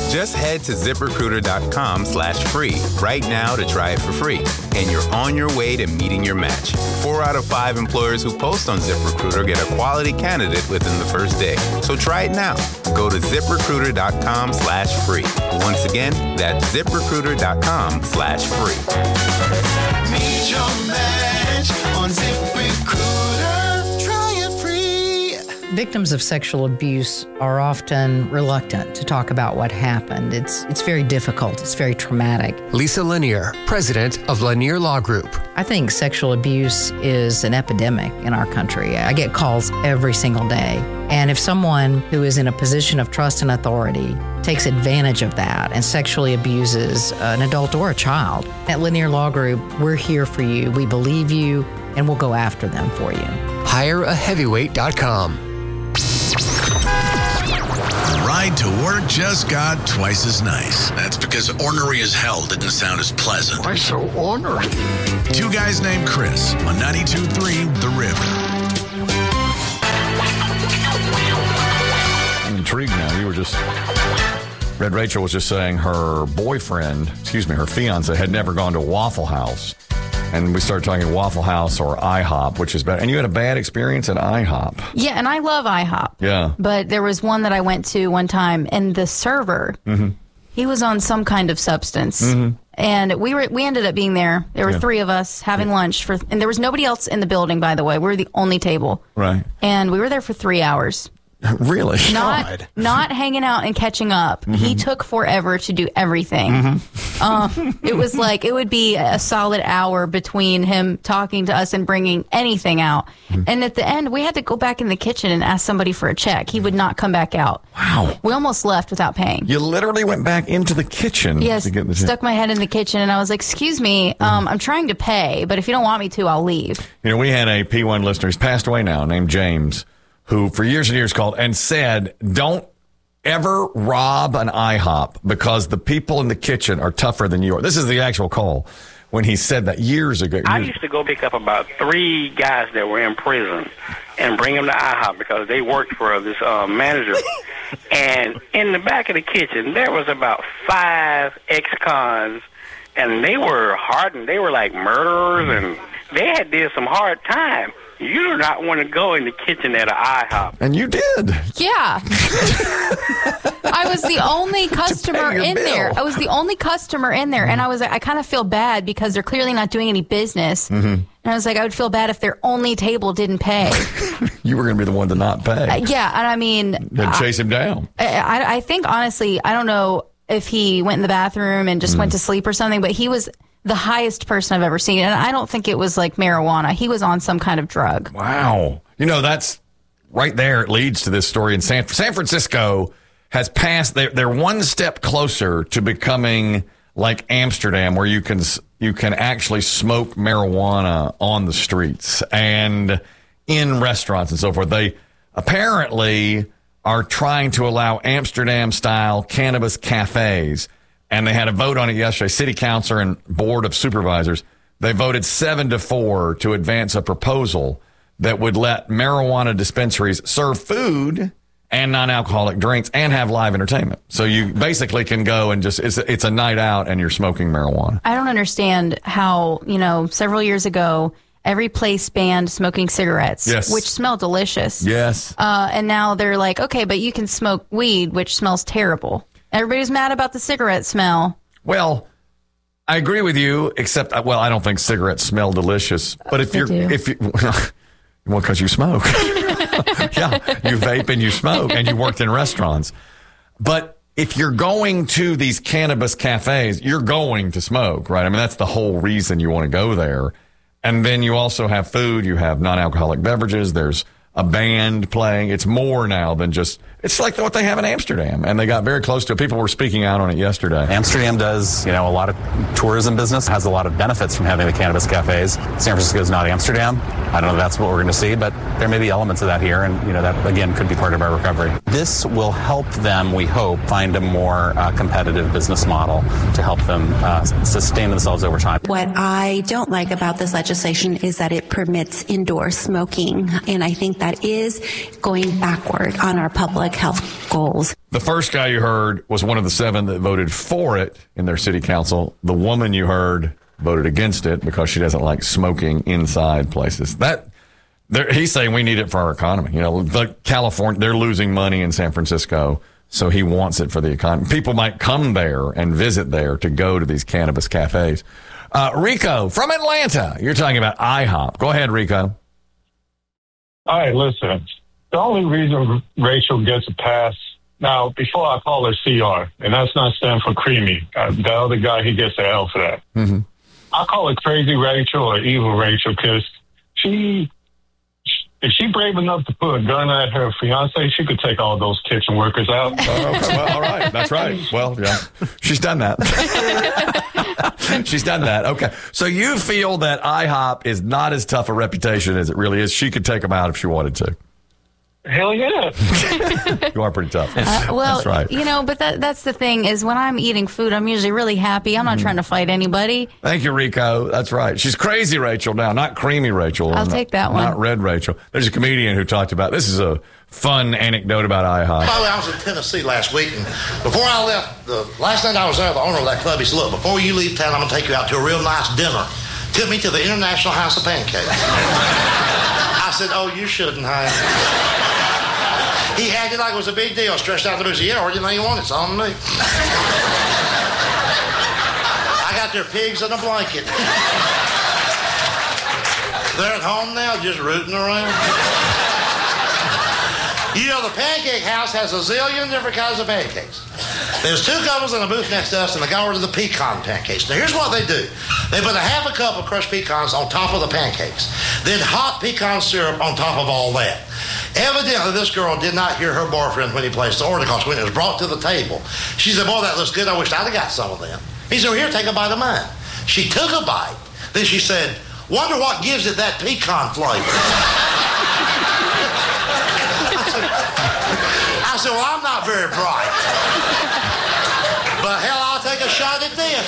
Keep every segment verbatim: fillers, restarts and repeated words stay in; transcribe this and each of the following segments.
Just head to ZipRecruiter.com slash free right now to try it for free. And you're on your way to meeting your match. Four out of five employers who post on ZipRecruiter get a quality candidate within the first day. So try it now. Go to ZipRecruiter.com slash free. Once again, that's ZipRecruiter.com slash free. Meet your match on ZipRecruiter. Try it free. Victims of sexual abuse are often reluctant to talk about what happened. It's it's very difficult. It's very traumatic. Lisa Lanier, president of Lanier Law Group. I think sexual abuse is an epidemic in our country. I get calls every single day. And if someone who is in a position of trust and authority takes advantage of that and sexually abuses an adult or a child, at Lanier Law Group, we're here for you. We believe you, and we'll go after them for you. hire a heavyweight dot com. The ride to work just got twice as nice. That's because ornery as hell didn't sound as pleasant. Why so ornery? Two guys named Chris on ninety-two point three The River. I'm intrigued now. You were just... Red Rachel was just saying her boyfriend, excuse me, her fiance had never gone to a Waffle House. And we started talking Waffle House or IHOP, which is better. And you had a bad experience at IHOP. Yeah, and I love IHOP. Yeah. But there was one that I went to one time, and the server, mm-hmm. he was on some kind of substance. Mm-hmm. And we were we ended up being there. There were yeah. three of us having yeah. lunch. for, And there was nobody else in the building, by the way. We were the only table. Right. And we were there for three hours. Really? Not God. not hanging out and catching up. Mm-hmm. He took forever to do everything. Mm-hmm. Um, it was like it would be a solid hour between him talking to us and bringing anything out. Mm-hmm. And at the end, we had to go back in the kitchen and ask somebody for a check. He would not come back out. Wow. We almost left without paying. You literally went back into the kitchen. Yes, to get the check. Stuck my head in the kitchen, and I was like, excuse me, um, I'm trying to pay, but if you don't want me to, I'll leave. You know, we had a P one listener, he's passed away now, named James, who for years and years called and said, don't ever rob an IHOP because the people in the kitchen are tougher than you are. This is the actual call when he said that years ago. I used to go pick up about three guys that were in prison and bring them to IHOP because they worked for this uh, manager. And in the back of the kitchen, there was about five ex-cons, and they were hardened. They were like murderers, and they had did some hard time. You do not want to go in the kitchen at an IHOP. And you did. Yeah. I was the only customer in bill. there. I was the only customer in there. And I was like, I kind of feel bad because they're clearly not doing any business. Mm-hmm. And I was like, I would feel bad if their only table didn't pay. You were going to be the one to not pay. Uh, yeah. And I mean. Then chase him down. I, I, I think, honestly, I don't know if he went in the bathroom and just mm. went to sleep or something, but he was the highest person I've ever seen. And I don't think it was like marijuana. He was on some kind of drug. Wow. You know, that's right there. It leads to this story in San, San Francisco has passed. They're, they're one step closer to becoming like Amsterdam, where you can, you can actually smoke marijuana on the streets and in restaurants and so forth. They apparently are trying to allow Amsterdam style cannabis cafes. And they had a vote on it yesterday. City council and board of supervisors, they voted seven to four to advance a proposal that would let marijuana dispensaries serve food and non-alcoholic drinks and have live entertainment. So you basically can go and just, it's, it's a night out and you're smoking marijuana. I don't understand how, you know, several years ago, every place banned smoking cigarettes, yes. which smell delicious. Yes. Uh, and now they're like, okay, but you can smoke weed, which smells terrible. Everybody's mad about the cigarette smell. Well, I agree with you, except, well, I don't think cigarettes smell delicious. But if They you're, do. if you, well, because you smoke. Yeah, you vape and you smoke and you worked in restaurants. But if you're going to these cannabis cafes, you're going to smoke, right? I mean, that's the whole reason you want to go there. And then you also have food, you have non-alcoholic beverages, there's a band playing. It's more now than just, it's like what they have in Amsterdam. And they got very close to it. People were speaking out on it yesterday. Amsterdam does, you know, a lot of tourism business, has a lot of benefits from having the cannabis cafes. San Francisco is not Amsterdam. I don't know if that's what we're going to see, but there may be elements of that here. And, you know, that, again, could be part of our recovery. This will help them, we hope, find a more uh, competitive business model to help them uh, sustain themselves over time. What I don't like about this legislation is that it permits indoor smoking. And I think that is going backward on our public health goals. The first guy you heard was one of the seven that voted for it in their city council. The woman you heard voted against it because she doesn't like smoking inside places. That he's saying we need it for our economy. You know, the California, they're losing money in San Francisco, so he wants it for the economy. People might come there and visit there to go to these cannabis cafes. Uh, Rico from Atlanta, you're talking about IHOP. Go ahead, Rico. All right, listen. The only reason Rachel gets a pass, now, before I call her C R, and that's not stand for creamy. Uh, the other guy, he gets an L for that. Mm-hmm. I call her crazy Rachel or evil Rachel because she, if she brave enough to put a gun at her fiance, she could take all those kitchen workers out. Oh, okay. Well, all right. That's right. Well, yeah. She's done that. She's done that. Okay. So you feel that IHOP is not as tough a reputation as it really is. She could take them out if she wanted to. Hell yeah. You are pretty tough. Uh, well, that's right. You know, but that, that's the thing is when I'm eating food, I'm usually really happy. I'm not mm. trying to fight anybody. Thank you, Rico. That's right. She's crazy Rachel now, not creamy Rachel. I'll not, take that one. Not red Rachel. There's a comedian who talked about, this is a fun anecdote about IHOP. By the way, I was in Tennessee last week, and before I left, the last night I was there, the owner of that club, he said, look, before you leave town, I'm going to take you out to a real nice dinner. Took me to the International House of Pancakes. I said, oh, you shouldn't have. He acted like it was a big deal, stretched out the booth. He said, yeah, or anything you want, it's on me. I got their pigs in a blanket. They're at home now, just rooting around. You know, the Pancake House has a zillion different kinds of pancakes. There's two couples in a booth next to us, and they got ordered the pecan pancakes. Now, here's what they do. They put a half a cup of crushed pecans on top of the pancakes, then hot pecan syrup on top of all that. Evidently, this girl did not hear her boyfriend when he placed the order, because when it was brought to the table, she said, boy, that looks good. I wish I'd have got some of them. He said, well, here, take a bite of mine. She took a bite. Then she said, wonder what gives it that pecan flavor. I said, well, I'm not very bright. But hell, I'll take a shot at this.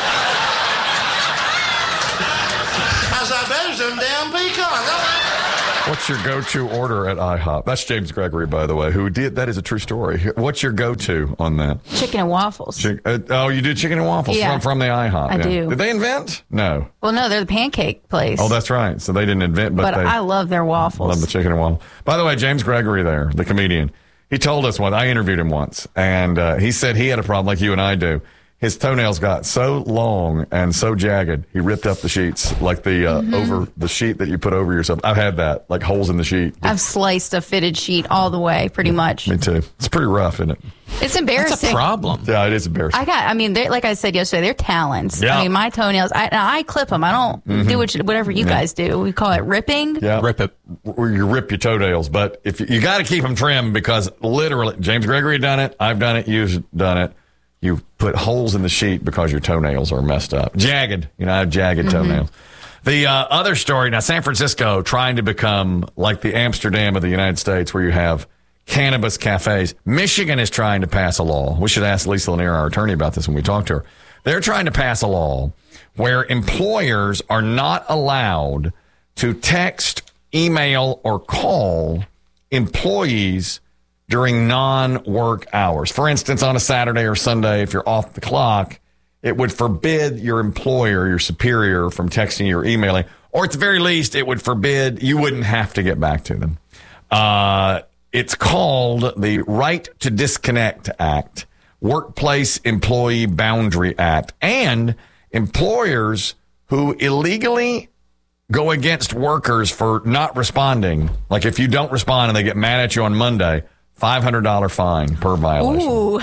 I said, I bet it's them damn pecans. What's your go-to order at IHOP? That's James Gregory, by the way, who did, that is a true story. What's your go-to on that? Chicken and waffles. Chick, uh, oh, you do chicken and waffles yeah. from, from the IHOP? I yeah. do. Did they invent? No. Well, no, they're the pancake place. Oh, that's right. So they didn't invent, but, but they... I love their waffles. Love the chicken and waffle. By the way, James Gregory there, the comedian, he told us once, I interviewed him once, and uh, he said he had a problem like you and I do. His toenails got so long and so jagged, he ripped up the sheets, like the uh, mm-hmm. over the sheet that you put over yourself. I've had that, like holes in the sheet. I've sliced a fitted sheet all the way, pretty much. Me too. It's pretty rough, isn't it? It's embarrassing. That's a problem. Yeah, it is embarrassing. I got, I mean, like I said yesterday, they're talents. Yeah. I mean, my toenails, I, I clip them. I don't mm-hmm. do what, whatever you yeah. guys do. We call it ripping. Yeah, rip it. You rip your toenails, but if you, you got to keep them trimmed because literally, James Gregory done it. I've done it. You've done it. You put holes in the sheet because your toenails are messed up. Jagged. You know, I have jagged mm-hmm. toenails. The uh, other story, now San Francisco trying to become like the Amsterdam of the United States where you have cannabis cafes. Michigan is trying to pass a law. We should ask Lisa Lanier, our attorney, about this when we talk to her. They're trying to pass a law where employers are not allowed to text, email, or call employees during non-work hours. For instance, on a Saturday or Sunday, if you're off the clock, it would forbid your employer, your superior, from texting you or emailing, or at the very least, it would forbid, you wouldn't have to get back to them. Uh, it's called the Right to Disconnect Act, Workplace Employee Boundary Act, and employers who illegally go against workers for not responding, like if you don't respond and they get mad at you on Monday, five hundred dollars fine per violation. Ooh.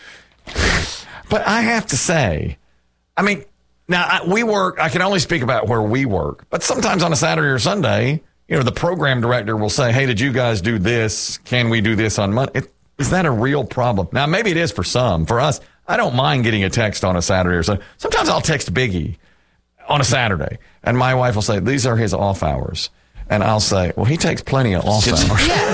But I have to say, I mean, now I, we work, I can only speak about where we work, but sometimes on a Saturday or Sunday, you know, the program director will say, hey, did you guys do this? Can we do this on Monday? It, is that a real problem? Now, maybe it is for some. For us, I don't mind getting a text on a Saturday or Sunday. Sometimes I'll text Biggie on a Saturday, and my wife will say, these are his off hours. And I'll say, well, he takes plenty of off hours. Yeah.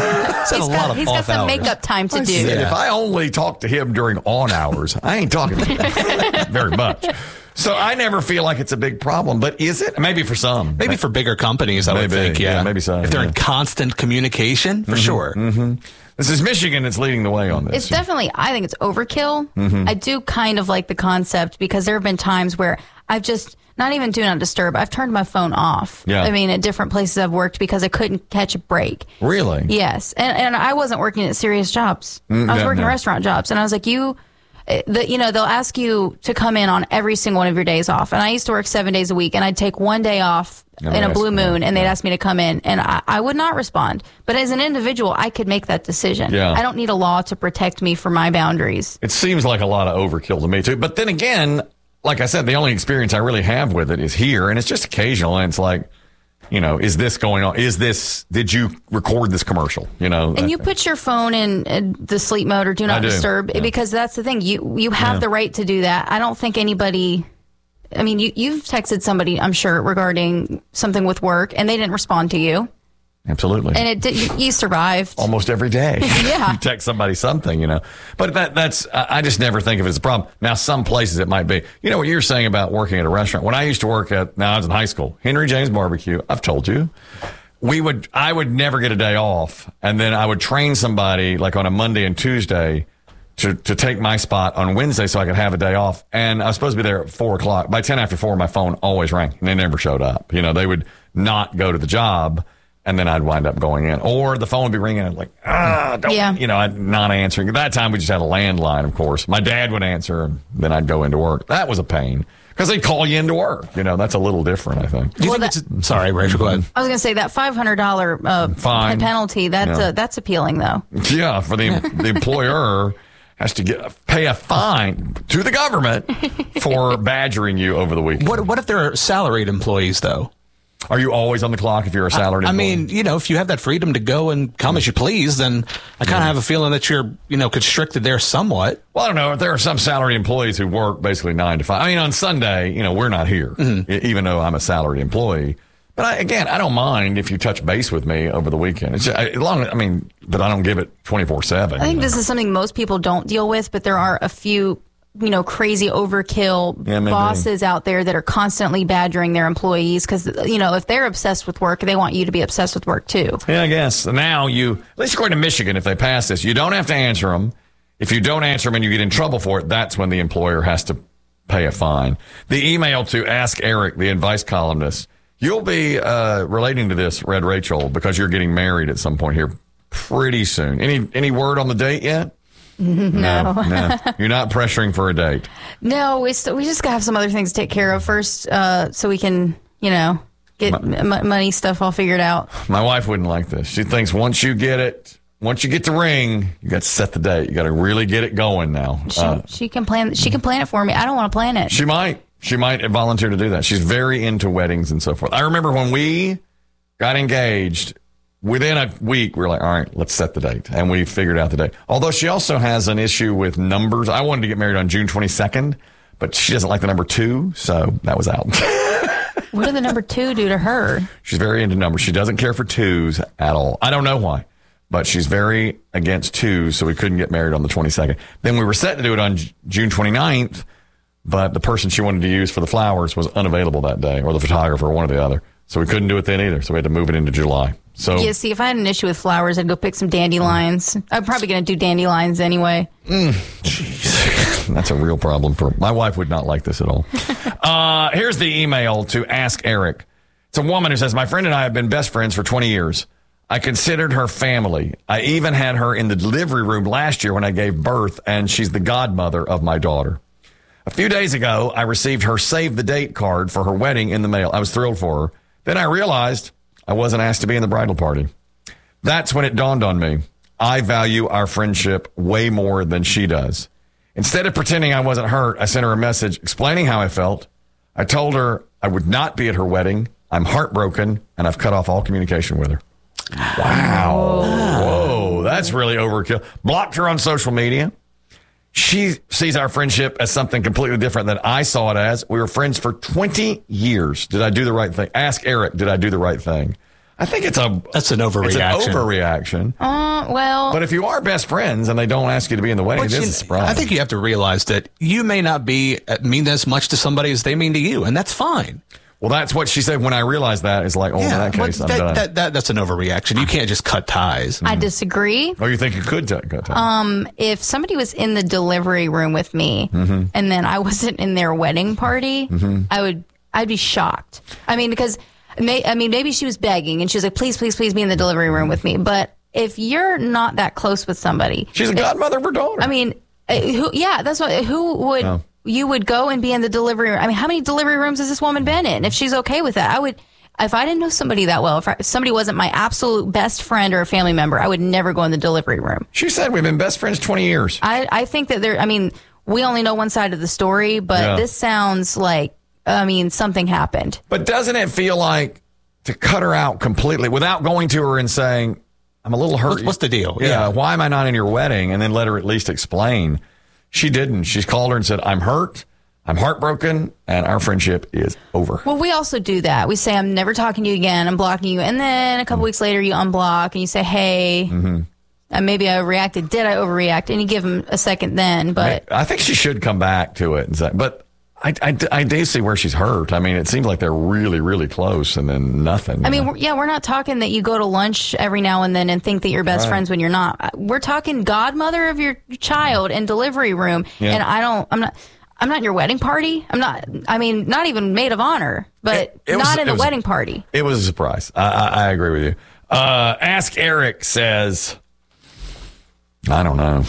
He's got, he's got some makeup time to do. Said, if I only talk to him during on hours, I ain't talking to him very much. So I never feel like it's a big problem, but is it? Maybe for some. Maybe for bigger companies, I maybe, would think, yeah. yeah maybe so. If they're yeah. in constant communication, for mm-hmm, sure. Mm-hmm. This is Michigan that's leading the way on this. It's definitely, I think it's overkill. Mm-hmm. I do kind of like the concept because there have been times where I've just, not even do not disturb, I've turned my phone off. Yeah. I mean, at different places I've worked because I couldn't catch a break. Really? Yes. And and I wasn't working at serious jobs. Mm, I was no, working no. restaurant jobs. And I was like, you, the, you know, they'll ask you to come in on every single one of your days off. And I used to work seven days a week and I'd take one day off And in a they blue ask- moon and they'd yeah. ask me to come in and I, I would not respond. But as an individual, I could make that decision. Yeah. I don't need a law to protect me for my boundaries. It seems like a lot of overkill to me, too. But then again, like I said, the only experience I really have with it is here, and it's just occasional. And it's like, you know, is this going on? Is this, did you record this commercial? You know, And you put your phone in, in the sleep mode or do I not do, disturb yeah. because that's the thing. You you have Yeah. the right to do that. I don't think anybody. I mean, you you've texted somebody, I'm sure, regarding something with work, and they didn't respond to you, Absolutely. and it did, you, you survived. Almost every day. Yeah. You text somebody something, you know. But that that's, I I just never think of it as a problem. Now, some places it might be. You know what you're saying about working at a restaurant? When I used to work at, now I was in high school, Henry James Barbecue, I've told you, we would, I would never get a day off. And then I would train somebody like on a Monday and Tuesday to, to take my spot on Wednesday so I could have a day off. And I was supposed to be there at four o'clock. By ten after four, my phone always rang and they never showed up. You know, they would not go to the job. And then I'd wind up going in. Or the phone would be ringing and like, ah, don't, Yeah. you know, I'd not answering. At that time, we just had a landline, of course. My dad would answer, and then I'd go into work. That was a pain. Because they'd call you into work. You know, that's a little different, I think. Do you think it's a, sorry, Rachel, go ahead. I was going to say that five hundred dollars uh, Fine. penalty. That's Yeah. uh, that's appealing, though. Yeah, for the, the employer has to get pay a fine to the government for badgering you over the weekend. What, what if they're salaried employees, though? Are you always on the clock if you're a salaried I, I employee? mean, you know, if you have that freedom to go and come as you please, then I kind of have a feeling that you're, you know, constricted there somewhat. Well, I don't know. There are some salaried employees who work basically nine to five. I mean, on Sunday, you know, we're not here, Mm-hmm. e- even though I'm a salaried employee. But I, again, I don't mind if you touch base with me over the weekend. It's just, I, as long, I mean, but I don't give it twenty-four seven. I think this is something most people don't deal with, but there are a few, you know, crazy overkill Yeah, maybe. bosses out there that are constantly badgering their employees because, you know, if they're obsessed with work, they want you to be obsessed with work too. Yeah, I guess. So now you, at least according to Michigan, if they pass this, you don't have to answer them. If you don't answer them and you get in trouble for it, that's when the employer has to pay a fine. The email to Ask Eric, the advice columnist, you'll be uh, relating to this, Red Rachel, because you're getting married at some point here pretty soon. Any any word on the date yet? No. no. You're not pressuring for a date. No, we st- we just got to have some other things to take care of first uh, so we can, you know, get m- money stuff all figured out. My wife wouldn't like this. She thinks once you get it, once you get the ring, you got to set the date. You got to really get it going now. She, Uh, she can plan. She can plan it for me. I don't want to plan it. She might. She might volunteer to do that. She's very into weddings and so forth. I remember when we got engaged, within a week, we were like, all right, let's set the date. And we figured out the date. Although she also has an issue with numbers. I wanted to get married on June twenty-second, but she doesn't like the number two. So that was out. What did the number two do to her? She's very into numbers. She doesn't care for twos at all. I don't know why, but she's very against twos. So we couldn't get married on the twenty-second. Then we were set to do it on J- June twenty-ninth. But the person she wanted to use for the flowers was unavailable that day, or the photographer, one or the other. So we couldn't do it then either. So we had to move it into July. So Yeah, see, if I had an issue with flowers, I'd go pick some dandelions. I'm probably going to do dandelions anyway. Jeez, that's a real problem for my wife. Would not like this at all. uh, here's the email to Ask Eric. It's a woman who says, my friend and I have been best friends for twenty years. I considered her family. I even had her in the delivery room last year when I gave birth, and she's the godmother of my daughter. A few days ago, I received her save the date card for her wedding in the mail. I was thrilled for her. Then I realized I wasn't asked to be in the bridal party. That's when it dawned on me. I value our friendship way more than she does. Instead of pretending I wasn't hurt, I sent her a message explaining how I felt. I told her I would not be at her wedding. I'm heartbroken, and I've cut off all communication with her. Wow. Whoa, that's really overkill. Blocked her on social media. She sees our friendship as something completely different than I saw it as. We were friends for twenty years. Did I do the right thing? Ask Eric, did I do the right thing? I think it's a that's an overreaction. It's an overreaction. Uh, well, but if you are best friends and they don't ask you to be in the wedding, it is a surprise. I think you have to realize that you may not be mean as much to somebody as they mean to you, and that's fine. Well, that's what she said when I realized that. It's like, oh, yeah, in that case, I'm that, done. That, that, that's an overreaction. You can't just cut ties. I disagree. Oh, you think you could t- cut ties? Um, if somebody was in the delivery room with me mm-hmm. and then I wasn't in their wedding party, mm-hmm. I would, I'd be shocked. I mean, because, may, I mean, maybe she was begging and she was like, please, please, please be in the delivery room with me. But if you're not that close with somebody, she's a godmother of her daughter. I mean, uh, who? Yeah, that's what. Who would? Oh. You would go and be in the delivery room. I mean, how many delivery rooms has this woman been in? If she's okay with that, I would, if I didn't know somebody that well, if, I, if somebody wasn't my absolute best friend or a family member, I would never go in the delivery room. She said we've been best friends twenty years. I, I think that there, I mean, we only know one side of the story, but Yeah. this sounds like, I mean, something happened. But doesn't it feel like to cut her out completely without going to her and saying, I'm a little hurt. What's, what's the deal? Yeah, Yeah. Why am I not in your wedding? And then let her at least explain. She didn't. She's called her and said, I'm hurt. I'm heartbroken, and our friendship is over. Well, we also do that. We say, I'm never talking to you again. I'm blocking you. And then a couple mm-hmm. weeks later, you unblock and you say, hey, mm-hmm. uh, maybe I reacted. Did I overreact? And you give them a second then. But I, I think she should come back to it. And say, but I, I, I do see where she's hurt. I mean, it seems like they're really, really close and then nothing. I mean, know? we're, yeah, we're not talking that you go to lunch every now and then and think that you're best Right. friends when you're not. We're talking godmother of your child in delivery room. Yeah. And I don't, I'm not. I'm not in your wedding party. I'm not, I mean, not even maid of honor, but It- it was- not in it the was- wedding party. It was a surprise. I, I, I agree with you. Uh, Ask Eric says, I don't know.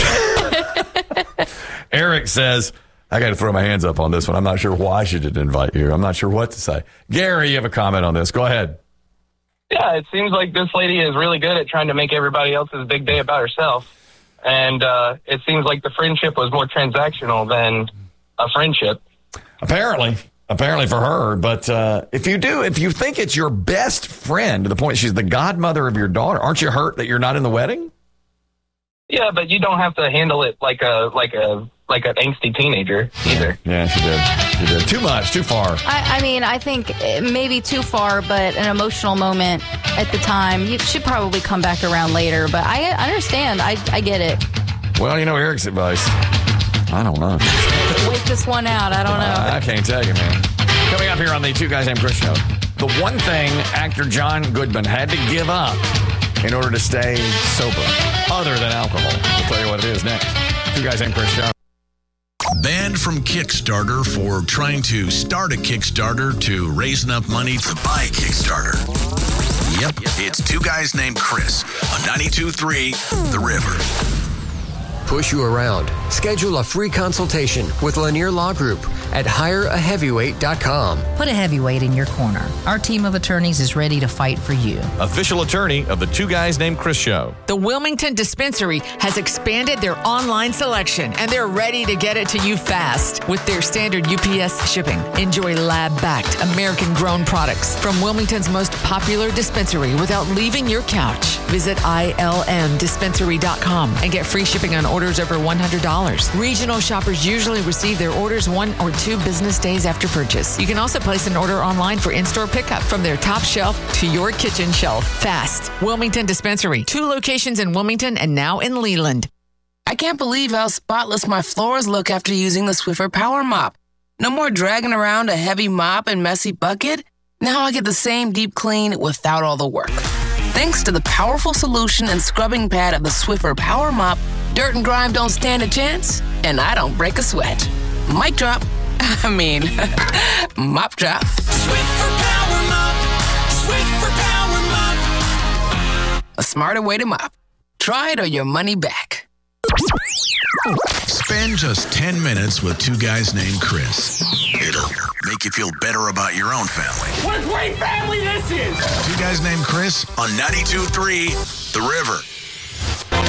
Eric says, I got to throw my hands up on this one. I'm not sure why she didn't invite you. I'm not sure what to say. Gary, you have a comment on this. Go ahead. Yeah, it seems like this lady is really good at trying to make everybody else's big day about herself. And uh, it seems like the friendship was more transactional than a friendship. Apparently. Apparently for her. But uh, if you do, if you think it's your best friend to the point she's the godmother of your daughter, aren't you hurt that you're not in the wedding? Yeah, but you don't have to handle it like a like a like an angsty teenager either. Yeah, she did. She did. Too much, too far. I, I mean, I think maybe too far, but an emotional moment at the time. You should probably come back around later, but I understand. I, I get it. Well, you know Eric's advice. I don't know. Wait this one out. I don't know. Uh, I can't tell you, man. Coming up here on the Two Guys Named Chris show, the one thing actor John Goodman had to give up in order to stay sober, other than alcohol. We'll tell you what it is next. Two Guys Named Chris show. Banned from Kickstarter for trying to start a Kickstarter to raise enough money to buy a Kickstarter. Yep, it's Two Guys Named Chris on ninety-two point three The River. Push you around. Schedule a free consultation with Lanier Law Group at hire a heavyweight dot com. Put a heavyweight in your corner. Our team of attorneys is ready to fight for you. Official attorney of the Two Guys Named Chris show. The Wilmington Dispensary has expanded their online selection, and they're ready to get it to you fast with their standard U P S shipping. Enjoy lab-backed, American-grown products from Wilmington's most popular dispensary without leaving your couch. Visit I L M dispensary dot com and get free shipping on orders over one hundred dollars. Regional shoppers usually receive their orders one or two business days after purchase. You can also place an order online for in-store pickup from their top shelf to your kitchen shelf. Fast. Wilmington Dispensary. Two locations in Wilmington and now in Leland. I can't believe how spotless my floors look after using the Swiffer Power Mop. No more dragging around a heavy mop and messy bucket. Now I get the same deep clean without all the work. Thanks to the powerful solution and scrubbing pad of the Swiffer Power Mop, dirt and grime don't stand a chance, and I don't break a sweat. Mic drop. I mean, mop drop. Swiffer Power Mop. Swiffer Power Mop. A smarter way to mop. Try it or your money back. Spend just ten minutes with Two Guys Named Chris. It'll make you feel better about your own family. What a great family this is! Two Guys Named Chris on ninety-two point three The River.